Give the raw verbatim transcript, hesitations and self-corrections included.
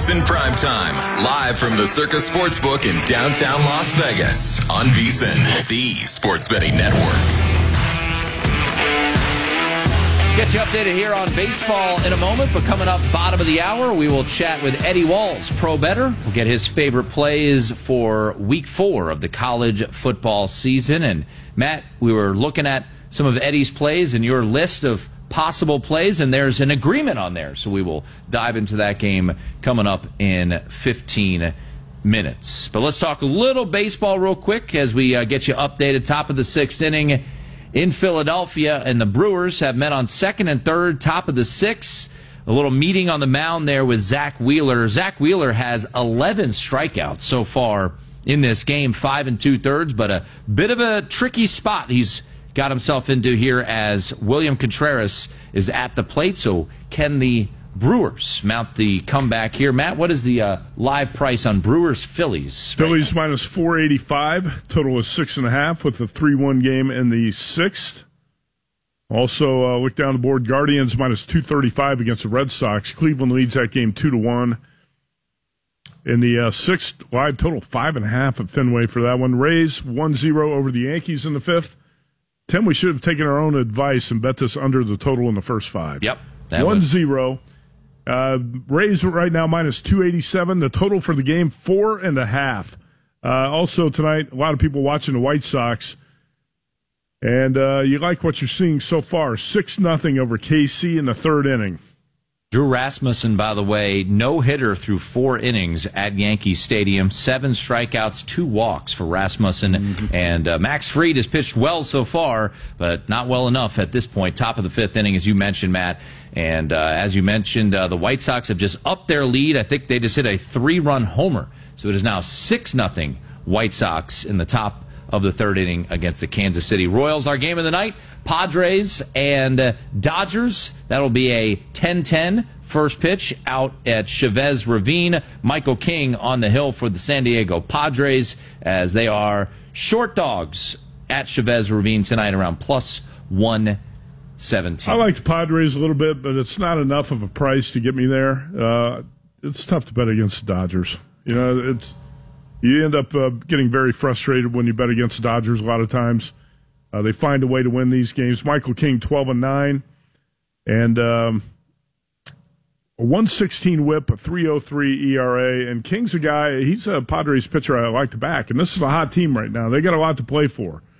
VSiN Primetime, live from the Circus Sportsbook in downtown Las Vegas on VSiN, the sports betting network. Get you updated here on baseball in a moment, but coming up bottom of the hour, we will chat with Eddie Walls, pro bettor. We'll get his favorite plays for week four of the college football season. And Matt, we were looking at some of Eddie's plays and your list of possible plays, and there's an agreement on there. So we will dive into that game coming up in fifteen minutes. But let's talk a little baseball real quick as we uh, get you updated. Top of the sixth inning in Philadelphia, and the Brewers have met on second and third, top of the sixth. A little meeting on the mound there with Zach Wheeler. Zach Wheeler has eleven strikeouts so far in this game, five and two-thirds, but a bit of a tricky spot he's got himself into here as William Contreras is at the plate. So can the Brewers mount the comeback here? Matt, what is the uh, live price on Brewers Phillies? Phillies right minus four eighty-five. Total is six and a half with a three one game in the sixth. Also, uh, look down the board. Guardians minus two thirty-five against the Red Sox. Cleveland leads that game two to one. In the uh, sixth, live total five and a half at Fenway for that one. Rays one zero over the Yankees in the fifth. Tim, we should have taken our own advice and bet this under the total in the first five. Yep. one zero. Uh, Rays right now minus two eighty-seven. The total for the game, four and a half. Uh, also tonight, a lot of people watching the White Sox. And uh, you like what you're seeing so far. six nothing over K C in the third inning. Drew Rasmussen, by the way, no-hitter through four innings at Yankee Stadium. Seven strikeouts, two walks for Rasmussen. Mm-hmm. And uh, Max Fried has pitched well so far, but not well enough at this point. Top of the fifth inning, as you mentioned, Matt. And uh, as you mentioned, uh, the White Sox have just upped their lead. I think they just hit a three-run homer. So it is now six nothing White Sox in the top of the third inning against the Kansas City Royals. Our game of the night, Padres and uh, Dodgers. That'll be a ten ten first pitch out at Chavez Ravine. Michael King on the hill for the San Diego Padres as they are short dogs at Chavez Ravine tonight around plus one seventeen. I like the Padres a little bit, but it's not enough of a price to get me there. Uh, it's tough to bet against the Dodgers. You know, it's you end up uh, getting very frustrated when you bet against the Dodgers a lot of times. Uh, they find a way to win these games. Michael King, twelve and nine, and um, a one sixteen whip, a three oh three E R A. And King's a guy, he's a Padres pitcher I like to back. And this is a hot team right now. They got a lot to play for.